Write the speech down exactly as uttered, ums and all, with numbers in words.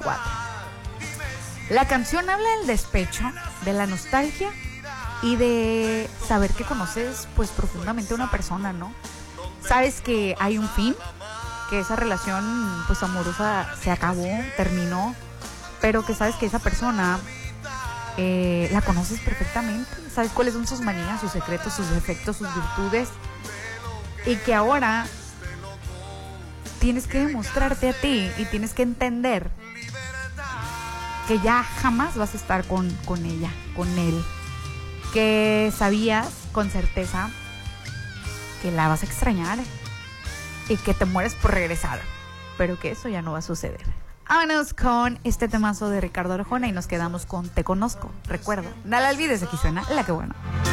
veinticuatro. La canción habla del despecho, de la nostalgia y de saber que conoces pues profundamente a una persona, ¿no? Sabes que hay un fin, que esa relación pues amorosa se acabó, terminó, pero que sabes que esa persona eh, la conoces perfectamente, sabes cuáles son sus manías, sus secretos, sus defectos, sus virtudes, y que ahora tienes que demostrarte a ti y tienes que entender que ya jamás vas a estar con, con ella, con él, que sabías con certeza que la vas a extrañar y que te mueres por regresar, pero que eso ya no va a suceder. Vámonos con este temazo de Ricardo Arjona y nos quedamos con Te Conozco. Recuerda, no la olvides, aquí suena La Que Buena.